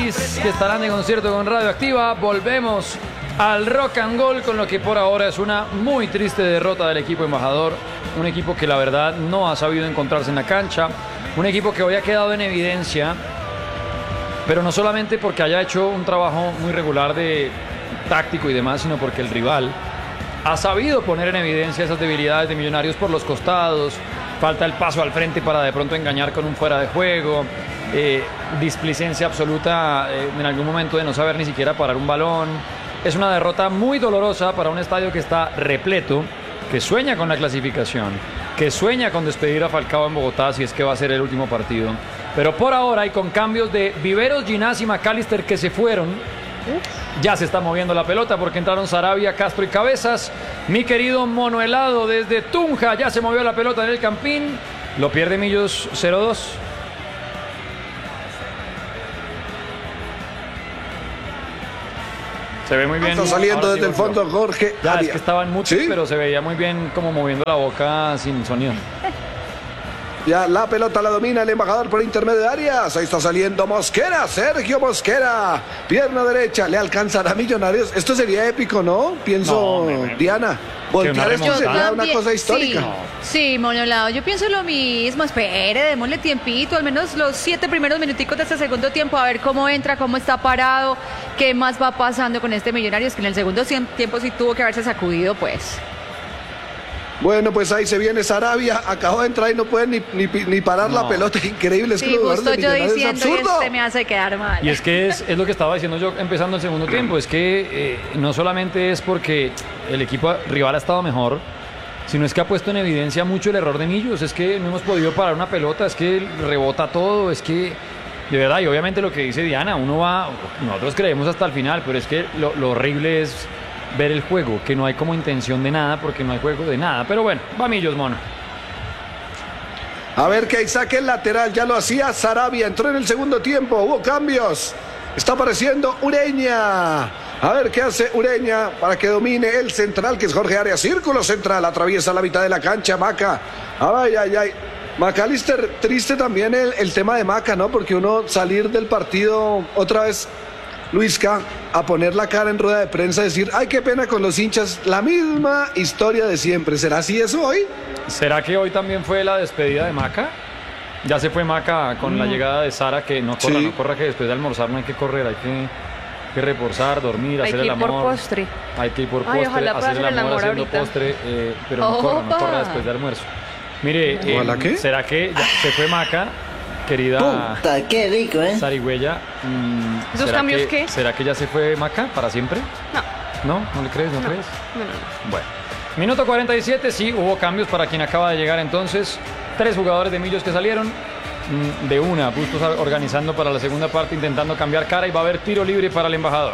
Betis, que estarán de concierto con Radioactiva. Volvemos al Rock and Roll con lo que por ahora es una muy triste derrota del equipo embajador. Un equipo que la verdad no ha sabido encontrarse en la cancha. Un equipo que hoy ha quedado en evidencia, pero no solamente porque haya hecho un trabajo muy regular de táctico y demás, sino porque el rival ha sabido poner en evidencia esas debilidades de Millonarios por los costados. Falta el paso al frente para de pronto engañar con un fuera de juego. Displicencia absoluta en algún momento de no saber ni siquiera parar un balón. Es una derrota muy dolorosa para un estadio que está repleto, que sueña con la clasificación, que sueña con despedir a Falcao en Bogotá si es que va a ser el último partido. Pero por ahora, y con cambios de Viveros, Ginás y McAllister que se fueron, ya se está moviendo la pelota porque entraron Sarabia, Castro y Cabezas. Mi querido Mono Helado desde Tunja ya se movió la pelota en el Campín. Lo pierde Millos 0-2. Se ve muy bien. Está saliendo desde el fondo Jorge Arias. Es que estaban muchos, ¿sí? Pero se veía muy bien como moviendo la boca sin sonido. Ya la pelota la domina el embajador por intermedio de Arias. Ahí está saliendo Mosquera, Sergio Mosquera. Pierna derecha, le alcanzará a Millonarios. Esto sería épico, ¿no? Pienso, no, Diana. Voltear esto sería una cosa histórica. Sí, Mono Helado, yo pienso lo mismo. Espere, démosle tiempito, al menos los 7 primeros minuticos de este segundo tiempo, a ver cómo entra, cómo está parado, qué más va pasando con este Millonarios, que en el segundo tiempo sí tuvo que haberse sacudido, pues. Bueno, pues ahí se viene Sarabia, acabó de entrar y no puede ni parar la pelota, increíble. Es sí, que justo yo diciendo y este me hace quedar mal. Y es que es lo que estaba diciendo yo empezando el segundo tiempo, es que no solamente es porque el equipo rival ha estado mejor, sino es que ha puesto en evidencia mucho el error de Millos. Es que no hemos podido parar una pelota, es que rebota todo, es que de verdad, y obviamente lo que dice Diana, nosotros creemos hasta el final, pero es que lo horrible es ver el juego, que no hay como intención de nada, porque no hay juego de nada. Pero bueno, va Millos, Mono. A ver que ahí saque el lateral, ya lo hacía Sarabia, entró en el segundo tiempo, hubo cambios. Está apareciendo Ureña. A ver qué hace Ureña para que domine el central, que es Jorge Arias. Círculo central, atraviesa la mitad de la cancha, Maca. Ay. McAllister, triste también el tema de Maca, ¿no? Porque uno salir del partido otra vez, Luisca, a poner la cara en rueda de prensa, decir, ay, qué pena con los hinchas, la misma historia de siempre. ¿Será así eso hoy? ¿Será que hoy también fue la despedida de Maca? Ya se fue Maca con la llegada de Sara, que no corra, que después de almorzar no hay que correr, hay que reposar, dormir, hacer el amor. Hay que ir por postre. Hacer el amor haciendo ahorita. Postre, pero no corra después de almuerzo. Mire, ¿será que ya se fue Maca? Querida puta, qué rico, Sarigüeya, ¿esos cambios qué? ¿Será que ya se fue Maca para siempre? No. ¿No le crees? ¿No crees? No. Bueno, minuto 47, sí, hubo cambios para quien acaba de llegar entonces. 3 jugadores de Millos que salieron. De una, Bustos organizando para la segunda parte, intentando cambiar cara, y va a haber tiro libre para el embajador.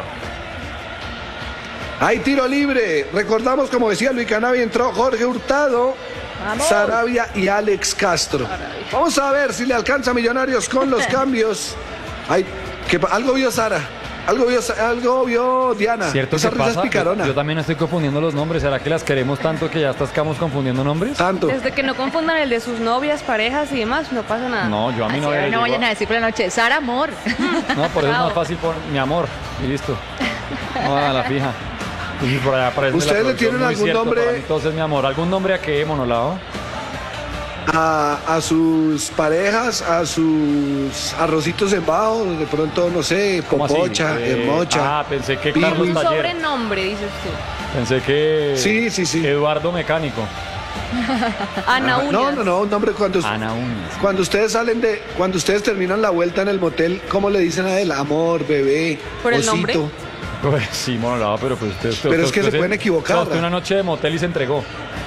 Hay tiro libre. Recordamos, como decía Luis Canavi, entró Jorge Hurtado, Sarabia y Alex Castro. Vamos a ver si le alcanza a Millonarios con los cambios. Algo vio Sara, algo vio Diana. ¿Cierto? Esa que risa pasa? es picarona. Yo también estoy confundiendo los nombres. ¿Será que las queremos tanto que ya estamos confundiendo nombres? Tanto. Desde que no confundan el de sus novias, parejas y demás, no pasa nada. No, yo a mi novia no vayan a decir por la noche, Sara, amor. No, por eso es más fácil por mi amor. Y listo. No, a la fija. Y por allá aparece ¿ustedes le tienen algún nombre? Entonces, mi amor, ¿algún nombre a qué, Monolado? A sus parejas, a sus arrocitos en bajo, de pronto, no sé, Popocha, Mocha. Pensé que Pilu. Carlos Un Taller. sobrenombre, dices tú. Pensé que Sí. Eduardo Mecánico. Ana Uñas. No, un nombre Ana Uñas. cuando ustedes terminan la vuelta en el motel, ¿cómo le dicen a él? Amor, bebé, ¿Por el osito. nombre? Pues sí, Monolado, pero pues usted Pero es que se pueden equivocar. Usted una noche de motel y se entregó.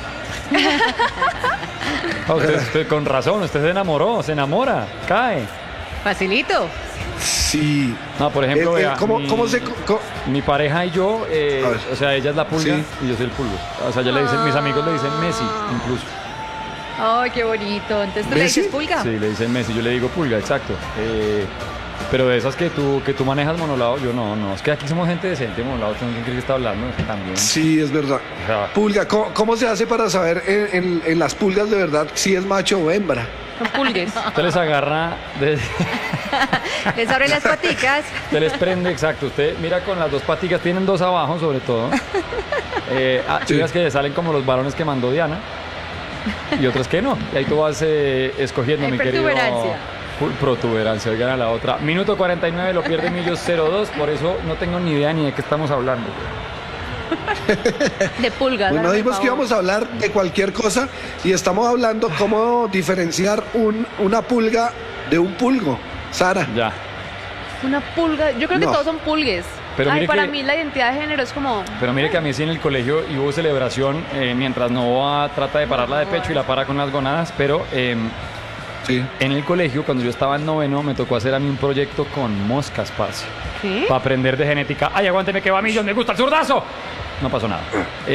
Usted, con razón, usted se enamora, cae. Facilito. Sí. No, por ejemplo, mi pareja y yo, o sea, ella es la pulga y yo soy el pulgo. O sea, mis amigos le dicen Messi, incluso. Ay, qué bonito. Entonces, ¿tú le dices pulga? Sí, le dicen Messi, yo le digo pulga, exacto. Pero de esas que tú manejas, Monolao, yo no. Es que aquí somos gente decente, Monolao. ¿Quién cree que está hablando? También. Sí, es verdad. Ajá. Pulga, ¿cómo se hace para saber en las pulgas de verdad si es macho o hembra? Son pulgues. Usted les agarra, Les abre las paticas. usted les prende, exacto. Usted mira con las dos paticas, tienen dos abajo sobre todo. Sí. Unas que salen como los varones que mandó Diana y otras que no. Y ahí tú vas escogiendo, Hay mi querido. protuberancia. Protuberancia, oigan a la otra. Minuto 49, lo pierde Millos 0-2, por eso no tengo ni idea ni de qué estamos hablando. De pulgas. Bueno, hazme el dijimos que favor. íbamos a hablar de cualquier cosa y estamos hablando cómo diferenciar una pulga de un pulgo. Sara. Ya. Una pulga. Yo creo que No. todos son pulgues. Pero Ay, mire para que- mí la identidad de género es como... Pero mire que a mí sí en el colegio y hubo celebración, mientras Novoa trata de pararla de pecho y la para con las gonadas, pero Sí. en el colegio, cuando yo estaba en noveno, me tocó hacer a mí un proyecto con moscas, parce. ¿Qué? Para aprender de genética. ¡Ay, aguánteme que va Millón! ¡Me gusta el zurdazo! No pasó nada.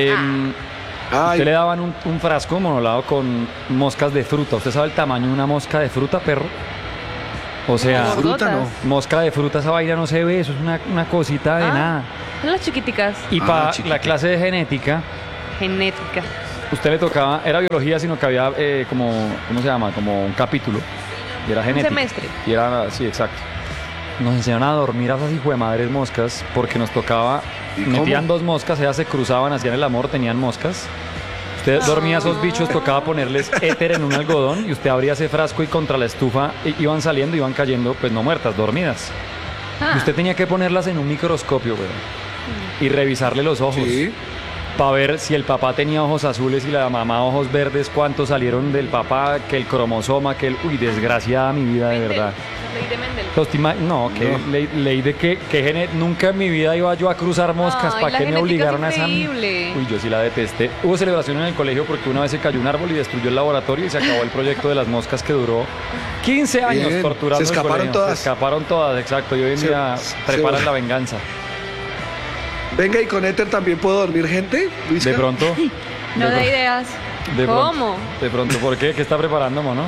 Ay, Usted le daban un frasco monolado con moscas de fruta. ¿Usted sabe el tamaño de una mosca de fruta, perro? O sea, No. fruta no. mosca de fruta, esa vaina no se ve. Eso es una cosita de Ah. nada. Son las chiquiticas. Y para chiquita. la clase de genética, Genética. usted le tocaba, era biología, sino que había como, ¿cómo se llama? Como un capítulo. Y era genética. semestre. Y era, sí, exacto. Nos enseñaron a dormir a esas hijuemadres moscas porque nos tocaba, ¿Y cómo? metían dos moscas, ellas se cruzaban, hacían el amor, tenían moscas. Usted dormía a esos bichos, tocaba ponerles éter en un algodón y usted abría ese frasco y contra la estufa iban saliendo, iban cayendo, pues no muertas, dormidas. Y usted tenía que ponerlas en un microscopio, güey, y revisarle los ojos. Sí. Para ver si el papá tenía ojos azules y la mamá ojos verdes, cuántos salieron del papá, que el cromosoma, que el... Uy, desgraciada mi vida, de Mendel. verdad. Ley de Mendel. No, que No. ley de que nunca en mi vida iba yo a cruzar moscas. Ay, ¿Para la qué me genética obligaron a es esa? increíble. Uy, yo sí la detesté. Hubo celebración en el colegio porque una vez se cayó un árbol y destruyó el laboratorio y se acabó el proyecto de las moscas que duró 15 años Bien. torturando Se el escaparon colegio. todas. Se escaparon todas, exacto. Y hoy en Se- día se- preparan la venganza. Venga, y con éter también puedo dormir gente, Luisca? De pronto. No de da pro- ideas. de pronto- ¿Cómo? De pronto, ¿por qué? ¿Qué está preparando, mono?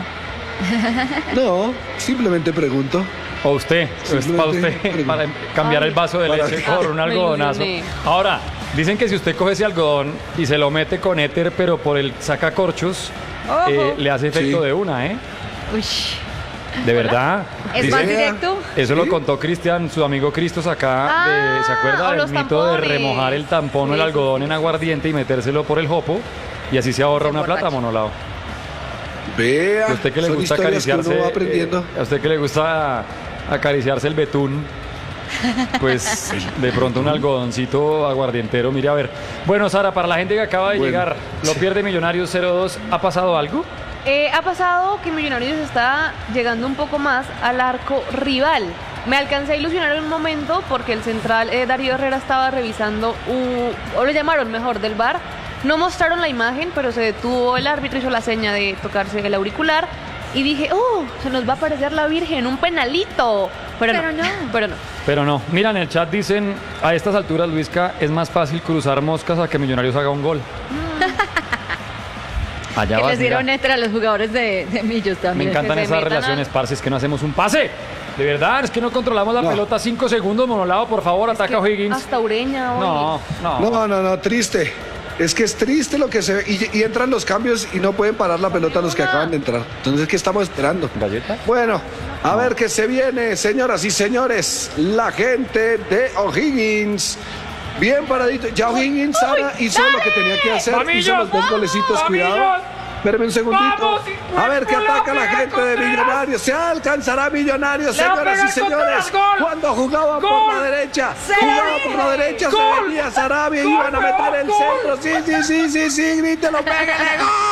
No, simplemente pregunto. O usted, es para usted, para cambiar el vaso de Para- leche por un me algodonazo. ilusioné. Ahora, dicen que si usted coge ese algodón y se lo mete con éter, pero por el sacacorchos, Ojo. le hace efecto Sí. de una, ¿eh? Uy. De verdad. ¿Es Dice- más directo? Eso ¿Sí? lo contó Cristian, su amigo Cristos acá. Ah, ¿se acuerda o del los mito de tampones. remojar el tampón o el Sí, sí, algodón sí. en aguardiente y metérselo por el jopo? Y así se ahorra Se una plata, emborracha. monolao. Vea, ¿A usted que le son gusta historias que acariciarse? uno va aprendiendo. ¿A usted que le gusta acariciarse el betún? Pues de pronto un algodoncito aguardientero, mire a ver. Bueno, Sara, para la gente que acaba de Bueno, llegar, lo sí. pierde Millonarios 0-2, ¿ha pasado algo? Ha pasado que Millonarios está llegando un poco más al arco rival. Me alcancé a ilusionar en un momento porque el central Darío Herrera estaba revisando, o lo llamaron mejor, del VAR. No mostraron la imagen, pero se detuvo el árbitro, hizo la seña de tocarse el auricular. Y dije, se nos va a aparecer la Virgen, un penalito. Pero no. Pero no. Mira, en el chat dicen, a estas alturas, Luisca, es más fácil cruzar moscas a que Millonarios haga un gol. Allá Que vas, les dieron mira. éter a los jugadores de Millos Me también. encantan que se esas metan relaciones, parce, es que no hacemos un pase. De verdad, es que no controlamos la No. pelota 5 segundos, monolado, por favor, ataca a O'Higgins. Hasta Ureña hoy. No, triste. Es que es triste lo que se ve. Y entran los cambios y no pueden parar la pelota los que acaban de entrar. Entonces, ¿qué estamos esperando? ¿Galleta? Bueno, a ver qué se viene, señoras y señores. La gente de O'Higgins. Bien paradito. Ya O'Higgins, Sara, hizo lo que tenía que hacer. ¡Vamillos! Hizo los dos golecitos. ¡Vamillos! Cuidado. Espérame un segundito. ¡Vamos, A ver qué hijo de ataca la puta, gente de contra! Millonarios. Se alcanzará Millonarios, ¡Le va a señoras y pegar señores. contra! ¡Gol! Cuando jugaban ¡Gol! por la derecha. Jugaban por la derecha. Se ¡Gol! venía Sarabia y ¡Gol, iban a meter el gol! centro. Sí, grítelo, pégale. ¡Gol!